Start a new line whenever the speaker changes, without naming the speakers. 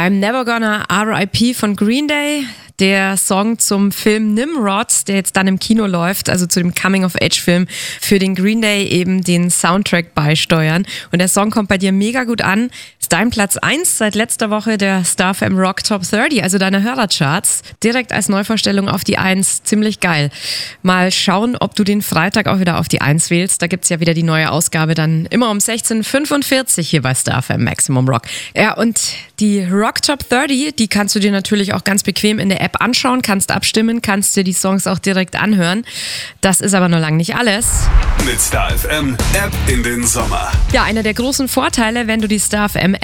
I'm Never Gonna R.I.P. von Green Day. Der Song zum Film Nimrod, der jetzt dann im Kino läuft, also zu dem Coming-of-Age-Film, für den Green Day eben den Soundtrack beisteuern. Und der Song kommt bei dir mega gut an. Ist dein Platz 1 seit letzter Woche der Star FM Rock Top 30, also deiner Hörercharts. Direkt als Neuvorstellung auf die 1, ziemlich geil. Mal schauen, ob du den Freitag auch wieder auf die 1 wählst. Da gibt's ja wieder die neue Ausgabe dann immer um 16:45 hier bei Star FM Maximum Rock. Ja, und die Rock Top 30, die kannst du dir natürlich auch ganz bequem in der App anschauen, kannst abstimmen, kannst dir die Songs auch direkt anhören. Das ist aber noch lange nicht alles.
Mit Star FM App in den Sommer.
Ja, einer der großen Vorteile, wenn du die Star FM